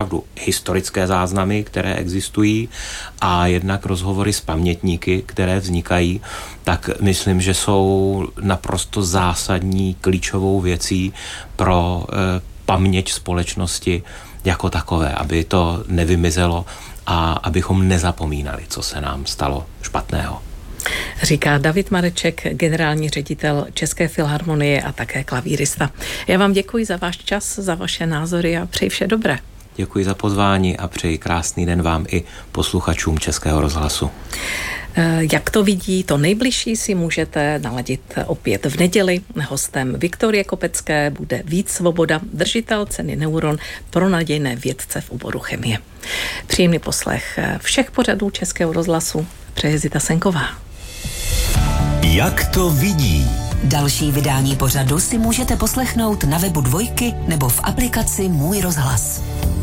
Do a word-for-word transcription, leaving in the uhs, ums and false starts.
opravdu historické záznamy, které existují, a jednak rozhovory s pamětníky, které vznikají, tak myslím, že jsou naprosto zásadní klíčovou věcí pro e, paměť společnosti jako takové, aby to nevymizelo a abychom nezapomínali, co se nám stalo špatného. Říká David Mareček, generální ředitel České filharmonie a také klavírista. Já vám děkuji za váš čas, za vaše názory a přeji vše dobré. Děkuji za pozvání a přeji krásný den vám i posluchačům Českého rozhlasu. Jak to vidí, to nejbližší si můžete naladit opět v neděli. Hostem Viktorie Kopecké bude Vít Svoboda, držitel ceny Neuron pro nadějné vědce v oboru chemie. Příjemný poslech všech pořadů Českého rozhlasu přeje Zita Senková. Jak to vidí? Další vydání pořadu si můžete poslechnout na webu Dvojky nebo v aplikaci Můj rozhlas.